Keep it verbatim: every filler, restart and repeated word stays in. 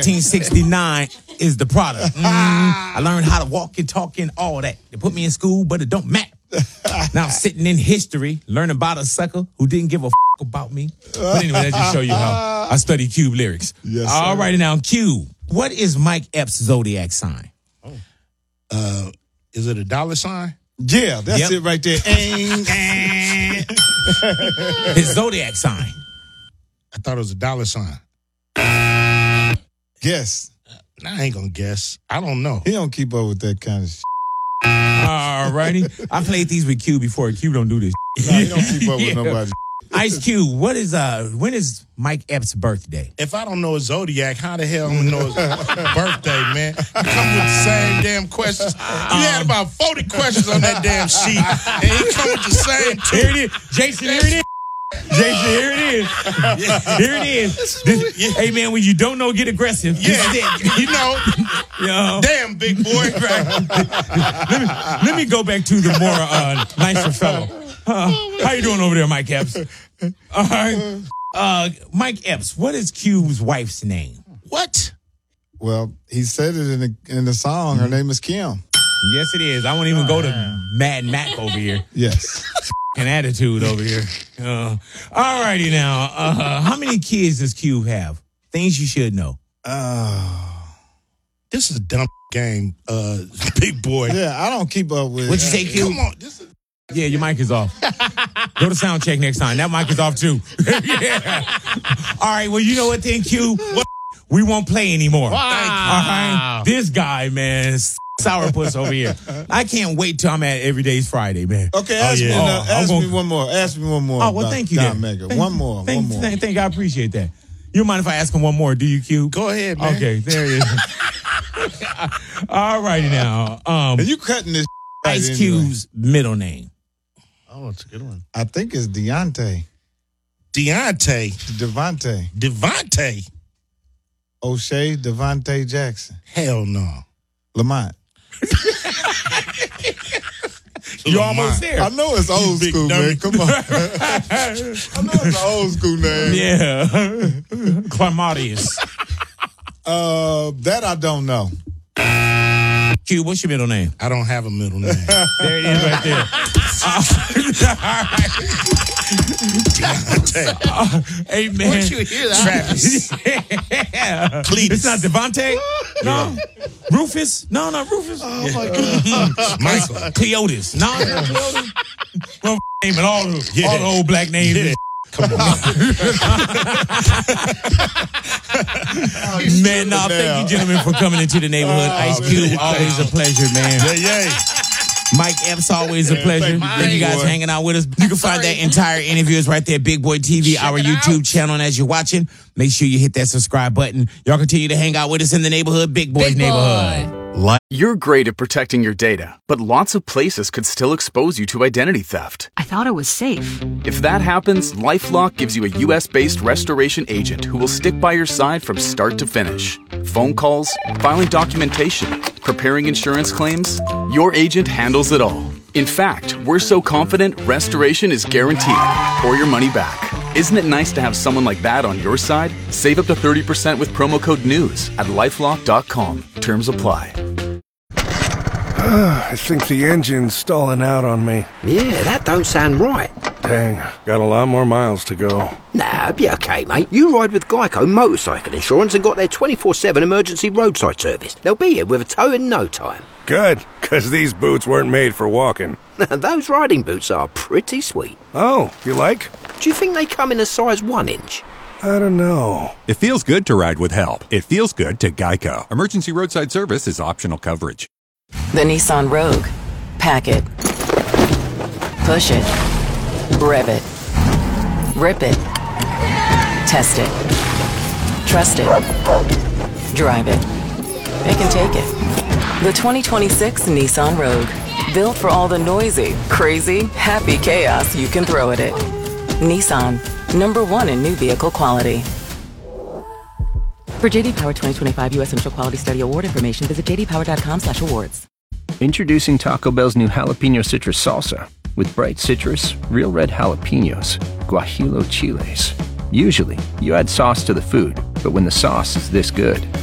nineteen sixty-nine is the product. Mm, I learned how to walk and talk and all that. They put me in school, but it don't matter. Now I'm sitting in history, learning about a sucker who didn't give a f- about me. But anyway, that just show you how I study Cube lyrics. Yes, sir. All righty now, Cube. What is Mike Epps' zodiac sign? Oh. Uh, is it a dollar sign? Yeah, that's Yep. it right there. Aing, aing. His zodiac sign. I thought it was a dollar sign. Guess. I ain't gonna guess. I don't know. He don't keep up with that kind of shit. All righty. I played these with Q before. Q don't do this. No, he don't keep up with Yeah. nobody. Ice Cube, what is uh when is Mike Epps' birthday? If I don't know his zodiac, how the hell I'm gonna know his birthday, man? You come with the same damn questions. You had about forty questions on that damn sheet, and he come with the same two. Here it is. Jason, here it is. Jason, here it is. Here it is. This- Yeah. Hey man, when you don't know, get aggressive. This is Yeah, it. you know, Yo. damn big boy. let, me, let me go back to the more uh, nicer fellow. Uh, how you doing over there, Mike Epps? All right. Uh, Mike Epps, what is Cube's wife's name? What? Well, he said it in the in the song. Her name is Kim. Yes, it is. I won't even go to Mad Mac over here. Yes. An attitude over here. Uh, all righty now. Uh, how many kids does Cube have? Things you should know. Oh. This is a dumb game, uh, big boy. Yeah, I don't keep up with. What'd you say, Cube? Come on, this is. Yeah, your mic is off. Go to sound check next time. That mic is off too. Yeah. All right. Well, you know what then, Q? We won't play anymore. Wow. All right. This guy, man, sourpuss over here. I can't wait till I'm at Every Day's Friday, man. Okay, ask yeah. me. Oh, another- I'm ask gonna- me one more. Ask me one more. Oh, well, Doc- thank you, Don then. Mega. Thank- One more. Thank, one more. Thank, thank, I appreciate that. You don't mind if I ask him one more? Do you, Q? Go ahead, man. Okay, there it is. All righty now. Um, And you cutting this? right Ice anyway. Cube's middle name. Oh, it's a good one. I think it's Deontay, Deontay, Devontae, Devontae. O'Shea, Devontae Jackson, Hell no. Lamont. You almost there. I know it's old big school, dummy. man. Come on. I know it's an old school name. Yeah. Clamadius. Uh, that I don't know. Q, what's your middle name? I don't have a middle name. There it is right there. Uh, uh, hey, man. Once you hear that, Travis. Yeah. Cletus. It's not Devontae? No. Rufus? No, not Rufus. Oh my God. Michael. Cleotis. No, not Cleotis. Well, name it all, the- Yeah. all the old black names. Yeah. Come on. Man, no, thank you, gentlemen, for coming into the neighborhood. Ice Cube, always a pleasure, man. Yeah, yeah. Mike Epps, always a pleasure. Thank you guys boy. hanging out with us. You can find that entire interview is right there, Big Boy T V, our it YouTube out. channel. And as you're watching, make sure you hit that subscribe button. Y'all continue to hang out with us in the neighborhood, Big Boy's Big Boy. neighborhood. You're great at protecting your data, but lots of places could still expose you to identity theft. I thought it was safe. If that happens, LifeLock gives you a U S-based restoration agent who will stick by your side from start to finish. Phone calls, filing documentation, preparing insurance claims, your agent handles it all. In fact, we're so confident restoration is guaranteed or your money back. Isn't it nice to have someone like that on your side? Save up to thirty percent with promo code NEWS at lifelock dot com. Terms apply. I think the engine's stalling out on me. Yeah, that don't sound right. Dang, got a lot more miles to go. Nah, be okay, mate. You ride with Geico Motorcycle Insurance and got their twenty-four seven emergency roadside service. They'll be here with a tow in no time. Good, because these boots weren't made for walking. Those riding boots are pretty sweet. Oh, you like? Do you think they come in a size one inch? I don't know. It feels good to ride with help. It feels good to Geico. Emergency roadside service is optional coverage. The Nissan Rogue. Pack it. Push it. Rev it. Rip it. Test it. Trust it. Drive it. It can take it. The twenty twenty-six Nissan Rogue. Built for all the noisy, crazy, happy chaos you can throw at it. Nissan. Number one in new vehicle quality. For J D Power twenty twenty-five U S Initial Quality Study Award information, visit j d power dot com slash awards. Introducing Taco Bell's new Jalapeno Citrus Salsa. With bright citrus, real red jalapenos, guajillo chiles. Usually, you add sauce to the food, but when the sauce is this good,